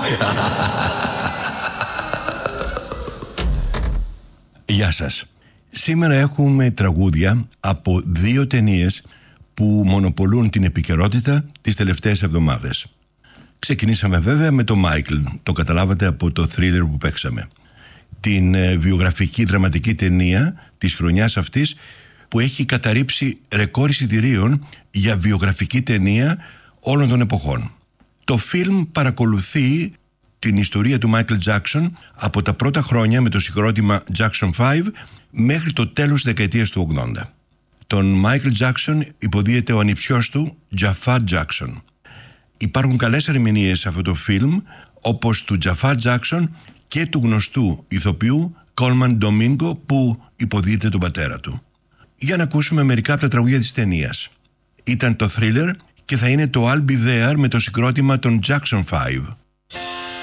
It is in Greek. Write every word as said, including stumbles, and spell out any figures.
Γεια σας. Σήμερα έχουμε τραγούδια από δύο ταινίες που μονοπολούν την επικαιρότητα τις τελευταίες εβδομάδες. Ξεκινήσαμε βέβαια με το Michael, το καταλάβατε από το thriller που παίξαμε. Την ε, βιογραφική δραματική ταινία της χρονιάς αυτής που έχει καταρρύψει ρεκόρ εισιτηρίων για βιογραφική ταινία όλων των εποχών. Το φιλμ παρακολουθεί την ιστορία του Michael Jackson από τα πρώτα χρόνια με το συγκρότημα Jackson πέντε μέχρι το τέλος της δεκαετίας του ογδόντα. Τον Michael Jackson υποδίεται ο ανιψιός του Jafar Jackson. Υπάρχουν καλές ερμηνείες σε αυτό το φιλμ, όπως του Jafar Jackson και του γνωστού ηθοποιού Coleman Domingo που υποδίεται τον πατέρα του. Για να ακούσουμε μερικά από τα τραγούδια της ταινίας. Ήταν το thriller και θα είναι το I'll Be There με το συγκρότημα των Jackson πέντε.